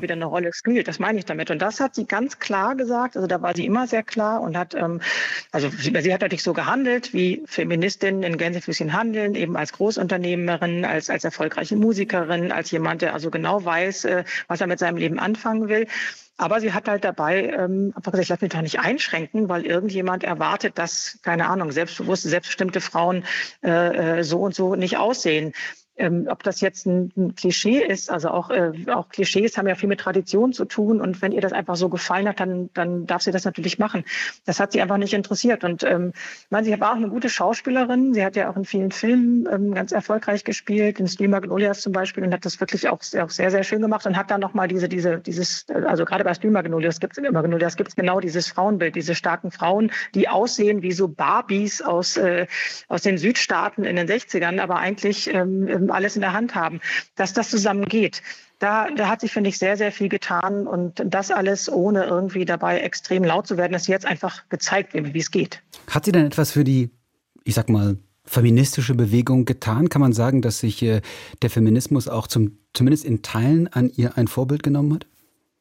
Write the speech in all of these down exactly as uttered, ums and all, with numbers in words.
wieder eine Rolle spielt. Das meine ich damit. Und das hat sie ganz klar gesagt. Also da war sie immer sehr klar und hat, ähm, also sie, sie hat natürlich so gehandelt, wie Feministinnen in Gänsefüßchen handeln, eben als Großunternehmerin, als, als erfolgreiche Musikerin, als jemand, der also genau weiß, äh, was er mit seinem Leben anfangen will. Aber sie hat halt dabei ähm, einfach gesagt, ich lasse mich doch nicht einschränken, weil irgendjemand erwartet, dass, keine Ahnung, selbstbewusste, selbstbestimmte Frauen äh, so und so nicht aussehen. Ähm, ob das jetzt ein, ein Klischee ist, also auch, äh, auch Klischees haben ja viel mit Tradition zu tun. Und wenn ihr das einfach so gefallen hat, dann, dann darf sie das natürlich machen. Das hat sie einfach nicht interessiert. Und ähm, ich meine, sie war auch eine gute Schauspielerin. Sie hat ja auch in vielen Filmen ähm, ganz erfolgreich gespielt, in Steel Magnolias zum Beispiel, und hat das wirklich auch, auch sehr, sehr schön gemacht und hat dann nochmal diese, diese, dieses, also gerade bei Steel Magnolias gibt es Magnolias gibt's genau dieses Frauenbild, diese starken Frauen, die aussehen wie so Barbies aus, äh, aus den Südstaaten in den sechzigern, aber eigentlich ähm, alles in der Hand haben, dass das zusammen geht. Da, da hat sich, finde ich, sehr, sehr viel getan und das alles ohne irgendwie dabei extrem laut zu werden, dass jetzt einfach gezeigt wird, wie es geht. Hat sie denn etwas für die, ich sag mal, feministische Bewegung getan? Kann man sagen, dass sich äh, der Feminismus auch zum, zumindest in Teilen an ihr ein Vorbild genommen hat?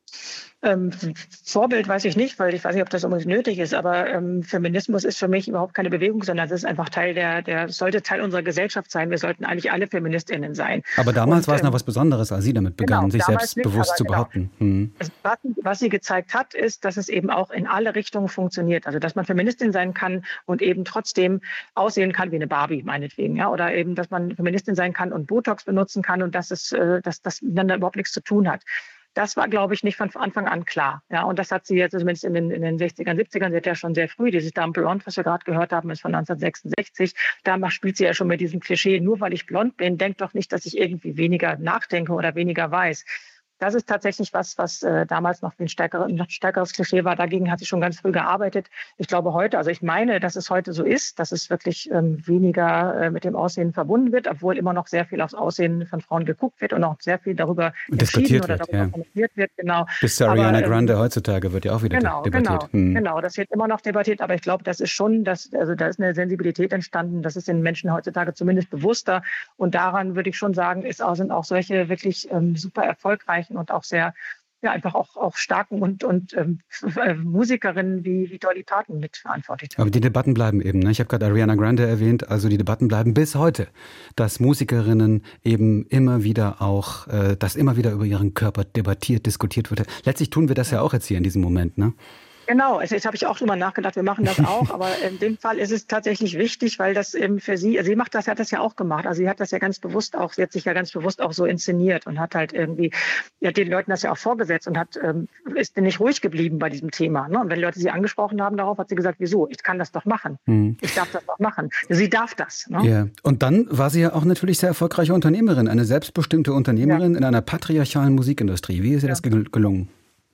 Ähm, Vorbild weiß ich nicht, weil ich weiß nicht, ob das unbedingt nötig ist, aber ähm, Feminismus ist für mich überhaupt keine Bewegung, sondern es ist einfach Teil der, der, sollte Teil unserer Gesellschaft sein. Wir sollten eigentlich alle FeministInnen sein. Aber damals Und, war es noch ähm, was Besonderes, als Sie damit begannen, genau, sich selbstbewusst nicht, zu genau. behaupten. Hm. Also, was, was sie gezeigt hat, ist, dass es eben auch in alle Richtungen funktioniert. Also, dass man Feministin sein kann und eben trotzdem aussehen kann wie eine Barbie, meinetwegen, ja, oder eben, dass man Feministin sein kann und Botox benutzen kann und dass es, äh, dass das miteinander überhaupt nichts zu tun hat. Das war, glaube ich, nicht von Anfang an klar. Ja, und das hat sie jetzt zumindest in den, in den sechzigern, siebzigern, sie hat ja schon sehr früh, dieses Dame Blonde, was wir gerade gehört haben, ist von neunzehnhundertsechsundsechzig. Da spielt sie ja schon mit diesem Klischee, nur weil ich blond bin, denkt doch nicht, dass ich irgendwie weniger nachdenke oder weniger weiß. Das ist tatsächlich was, was äh, damals noch ein, stärker, noch ein stärkeres Klischee war. Dagegen hat sie schon ganz früh gearbeitet. Ich glaube heute, also ich meine, dass es heute so ist, dass es wirklich ähm, weniger äh, mit dem Aussehen verbunden wird, obwohl immer noch sehr viel aufs Aussehen von Frauen geguckt wird und auch sehr viel darüber diskutiert entschieden wird, oder darüber ja. kommentiert wird. Genau. Bis zu Ariana aber, Grande ähm, heutzutage wird ja auch wieder genau, debattiert. Genau, hm. genau, das wird immer noch debattiert, aber ich glaube, das ist schon, dass, also da ist eine Sensibilität entstanden, das ist den Menschen heutzutage zumindest bewusster und daran würde ich schon sagen, ist auch, sind auch solche wirklich ähm, super erfolgreichen und auch sehr ja, einfach auch, auch starken und, und ähm, Musikerinnen wie, wie Dolly Parton mitverantwortlich. Aber die Debatten bleiben eben. Ne? Ich habe gerade Ariana Grande erwähnt, also die Debatten bleiben bis heute, dass Musikerinnen eben immer wieder auch, äh, dass immer wieder über ihren Körper debattiert, diskutiert wird. Letztlich tun wir das ja, ja auch jetzt hier in diesem Moment, ne? Genau, also jetzt habe ich auch drüber nachgedacht, wir machen das auch, aber in dem Fall ist es tatsächlich wichtig, weil das eben für sie, also sie macht das, sie hat das ja auch gemacht, also sie hat das ja ganz bewusst auch, sie hat sich ja ganz bewusst auch so inszeniert und hat halt irgendwie, ja den Leuten das ja auch vorgesetzt und hat, ähm, ist nicht ruhig geblieben bei diesem Thema, ne? Und wenn Leute sie angesprochen haben darauf, hat sie gesagt, wieso, ich kann das doch machen, mhm. ich darf das doch machen, sie darf das. Ne? Ja, und dann war sie ja auch natürlich sehr erfolgreiche Unternehmerin, eine selbstbestimmte Unternehmerin ja. in einer patriarchalen Musikindustrie. Wie ist ihr ja. das gelungen?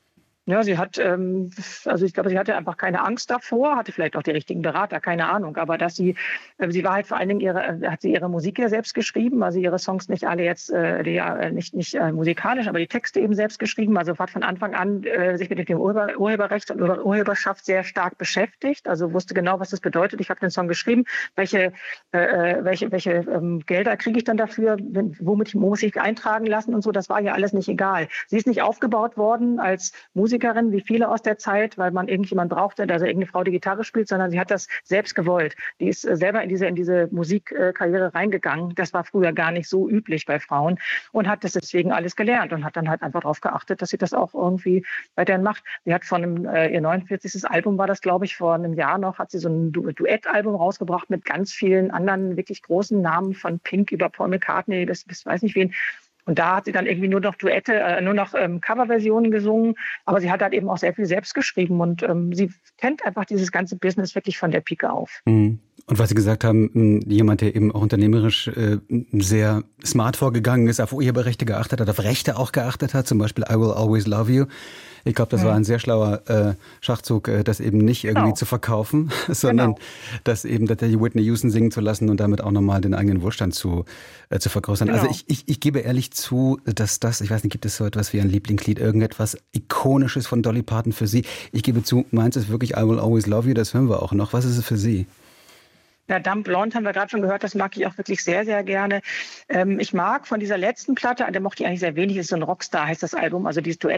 Ja, sie hat, ähm, also ich glaube, sie hatte einfach keine Angst davor, hatte vielleicht auch die richtigen Berater, keine Ahnung, aber dass sie, äh, sie war halt vor allen Dingen ihre, äh, hat sie ihre Musik ja selbst geschrieben, also ihre Songs nicht alle jetzt, äh, die, äh, nicht nicht äh, musikalisch, aber die Texte eben selbst geschrieben, also hat von Anfang an äh, sich mit dem Urheber, Urheberrecht und Urheberschaft sehr stark beschäftigt, also wusste genau, was das bedeutet. Ich habe den Song geschrieben, welche, äh, welche, welche ähm, Gelder kriege ich dann dafür, wenn, womit muss ich eintragen lassen und so, das war ja alles nicht egal. Sie ist nicht aufgebaut worden als Musikerin, wie viele aus der Zeit, weil man irgendjemand brauchte, also irgendeine Frau, die Gitarre spielt, sondern sie hat das selbst gewollt. Die ist selber in diese, in diese Musikkarriere reingegangen. Das war früher gar nicht so üblich bei Frauen und hat das deswegen alles gelernt und hat dann halt einfach darauf geachtet, dass sie das auch irgendwie weiterhin macht. Sie hat von einem, äh, ihr neunundvierzigstes Album war das, glaube ich, vor einem Jahr noch, hat sie so ein Du- Duettalbum rausgebracht mit ganz vielen anderen wirklich großen Namen, von Pink über Paul McCartney bis, bis weiß nicht wen. Und da hat sie dann irgendwie nur noch Duette, äh, nur noch ähm, Coverversionen gesungen. Aber sie hat halt eben auch sehr viel selbst geschrieben. Und ähm, sie kennt einfach dieses ganze Business wirklich von der Pike auf. Mhm. Und was Sie gesagt haben, jemand, der eben auch unternehmerisch äh, sehr smart vorgegangen ist, auf Urheberrechte geachtet hat, auf Rechte auch geachtet hat, zum Beispiel I Will Always Love You. Ich glaube, das mhm. war ein sehr schlauer äh, Schachzug, äh, das eben nicht irgendwie genau. zu verkaufen, sondern genau. das eben tatsächlich Whitney Houston singen zu lassen und damit auch nochmal den eigenen Wohlstand zu, äh, zu vergrößern. Genau. Also ich, ich, ich gebe ehrlich zu, dass das, ich weiß nicht, gibt es so etwas wie ein Lieblingslied, irgendetwas Ikonisches von Dolly Parton für Sie? Ich gebe zu, meins ist wirklich I Will Always Love You, das hören wir auch noch. Was ist es für Sie? Ja, Dame Blonde haben wir gerade schon gehört, das mag ich auch wirklich sehr, sehr gerne. Ähm, ich mag von dieser letzten Platte, an der mochte ich eigentlich sehr wenig, ist so ein Rockstar, heißt das Album, also dieses Duett